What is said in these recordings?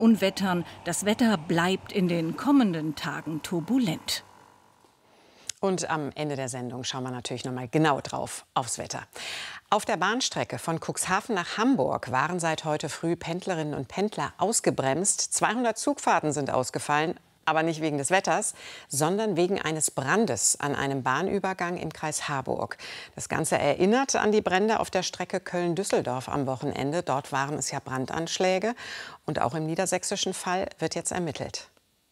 Unwettern. Das Wetter bleibt in den kommenden Tagen turbulent. Und am Ende der Sendung schauen wir natürlich noch mal genau drauf aufs Wetter. Auf der Bahnstrecke von Cuxhaven nach Hamburg waren seit heute früh Pendlerinnen und Pendler ausgebremst. 200 Zugfahrten sind ausgefallen, aber nicht wegen des Wetters, sondern wegen eines Brandes an einem Bahnübergang im Kreis Harburg. Das Ganze erinnert an die Brände auf der Strecke Köln-Düsseldorf am Wochenende. Dort waren es ja Brandanschläge. Und auch im niedersächsischen Fall wird jetzt ermittelt.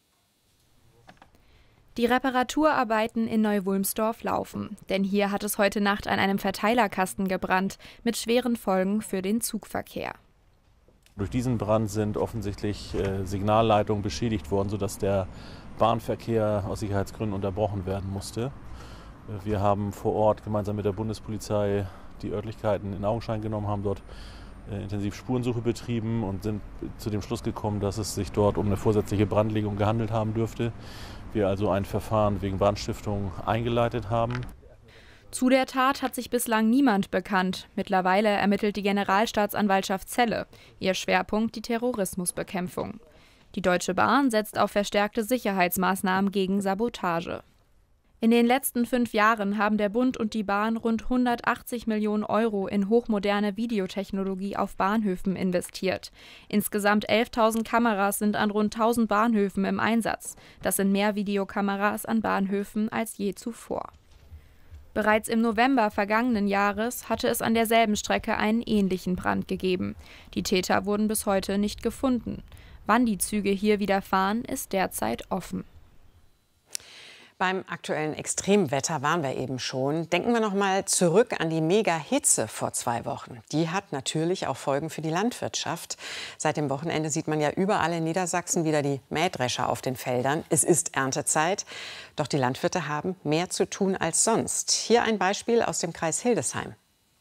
Die Reparaturarbeiten in Neu-Wulmsdorf laufen, denn hier hat es heute Nacht an einem Verteilerkasten gebrannt, mit schweren Folgen für den Zugverkehr. Durch diesen Brand sind offensichtlich Signalleitungen beschädigt worden, sodass der Bahnverkehr aus Sicherheitsgründen unterbrochen werden musste. Wir haben vor Ort gemeinsam mit der Bundespolizei die Örtlichkeiten in Augenschein genommen, haben dort intensiv Spurensuche betrieben und sind zu dem Schluss gekommen, dass es sich dort um eine vorsätzliche Brandlegung gehandelt haben dürfte. Wir also ein Verfahren wegen Brandstiftung eingeleitet haben. Zu der Tat hat sich bislang niemand bekannt. Mittlerweile ermittelt die Generalstaatsanwaltschaft Celle. Ihr Schwerpunkt die Terrorismusbekämpfung. Die Deutsche Bahn setzt auf verstärkte Sicherheitsmaßnahmen gegen Sabotage. In den letzten 5 Jahren haben der Bund und die Bahn rund 180 Millionen Euro in hochmoderne Videotechnologie auf Bahnhöfen investiert. Insgesamt 11.000 Kameras sind an rund 1.000 Bahnhöfen im Einsatz. Das sind mehr Videokameras an Bahnhöfen als je zuvor. Bereits im November vergangenen Jahres hatte es an derselben Strecke einen ähnlichen Brand gegeben. Die Täter wurden bis heute nicht gefunden. Wann die Züge hier wieder fahren, ist derzeit offen. Beim aktuellen Extremwetter waren wir eben schon. Denken wir noch mal zurück an die Mega-Hitze vor 2 Wochen. Die hat natürlich auch Folgen für die Landwirtschaft. Seit dem Wochenende sieht man ja überall in Niedersachsen wieder die Mähdrescher auf den Feldern. Es ist Erntezeit. Doch die Landwirte haben mehr zu tun als sonst. Hier ein Beispiel aus dem Kreis Hildesheim.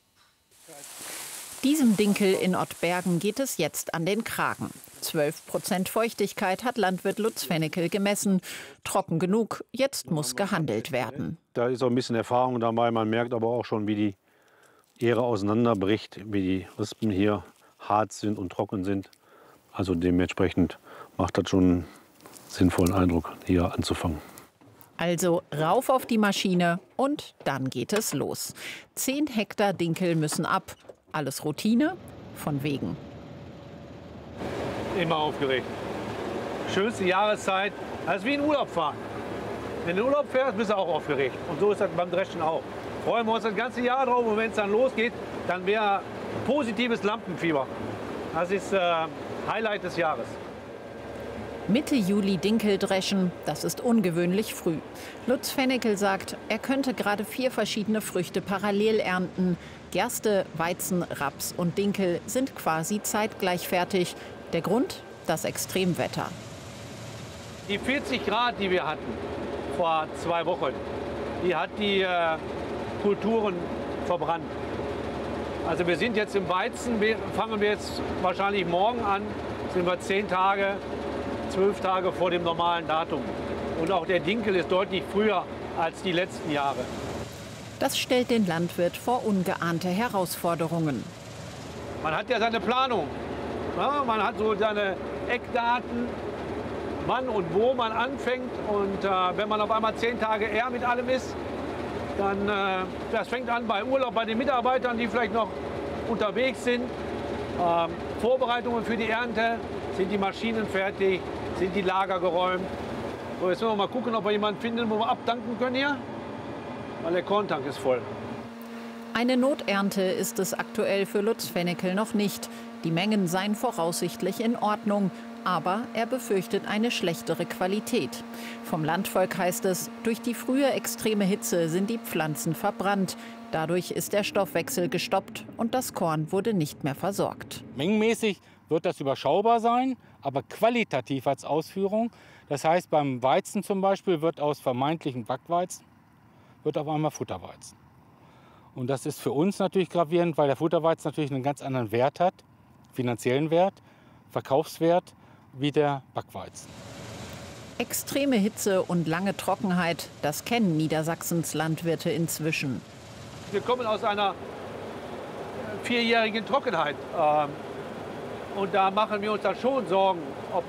Diesem Dinkel in Ottbergen geht es jetzt an den Kragen. 12% Feuchtigkeit hat Landwirt Lutz Fenneckel gemessen. Trocken genug, jetzt muss gehandelt werden. Da ist auch ein bisschen Erfahrung dabei. Man merkt aber auch schon, wie die Ähre auseinanderbricht, wie die Rispen hier hart sind und trocken sind. Also dementsprechend macht das schon einen sinnvollen Eindruck, hier anzufangen. Also rauf auf die Maschine und dann geht es los. 10 Hektar Dinkel müssen ab. Alles Routine, von wegen. Immer aufgeregt. Schönste Jahreszeit, das ist wie in Urlaub fahren. Wenn du in Urlaub fährst, bist du auch aufgeregt. Und so ist das beim Dreschen auch. Freuen wir uns das ganze Jahr drauf und wenn es dann losgeht, dann wäre positives Lampenfieber. Das ist Highlight des Jahres. Mitte Juli Dinkel dreschen, das ist ungewöhnlich früh. Lutz Fenneckel sagt, er könnte gerade 4 verschiedene Früchte parallel ernten. Gerste, Weizen, Raps und Dinkel sind quasi zeitgleich fertig. Der Grund? Das Extremwetter. Die 40 Grad, die wir hatten vor 2 Wochen, die hat die Kulturen verbrannt. Also wir sind jetzt im Weizen, fangen wir jetzt wahrscheinlich morgen an, sind wir 10 Tage, 12 Tage vor dem normalen Datum. Und auch der Dinkel ist deutlich früher als die letzten Jahre. Das stellt den Landwirt vor ungeahnte Herausforderungen. Man hat ja seine Planung. Ja, man hat so seine Eckdaten, wann und wo man anfängt. Und wenn man auf einmal 10 Tage eher mit allem ist, dann das fängt an bei Urlaub bei den Mitarbeitern, die vielleicht noch unterwegs sind. Vorbereitungen für die Ernte, sind die Maschinen fertig, sind die Lager geräumt. So, jetzt müssen wir mal gucken, ob wir jemanden finden, wo wir abdanken können hier. Weil der Korntank ist voll. Eine Noternte ist es aktuell für Lutz Fenneckel noch nicht. Die Mengen seien voraussichtlich in Ordnung, aber er befürchtet eine schlechtere Qualität. Vom Landvolk heißt es, durch die frühe extreme Hitze sind die Pflanzen verbrannt. Dadurch ist der Stoffwechsel gestoppt und das Korn wurde nicht mehr versorgt. Mengenmäßig wird das überschaubar sein, aber qualitativ als Ausführung. Das heißt, beim Weizen zum Beispiel wird aus vermeintlichen Backweizen wird auf einmal Futterweizen. Und das ist für uns natürlich gravierend, weil der Futterweizen natürlich einen ganz anderen Wert hat, finanziellen Wert, Verkaufswert, wie der Backweizen. Extreme Hitze und lange Trockenheit, das kennen Niedersachsens Landwirte inzwischen. Wir kommen aus einer 4-jährigen Trockenheit. Und da machen wir uns dann schon Sorgen, ob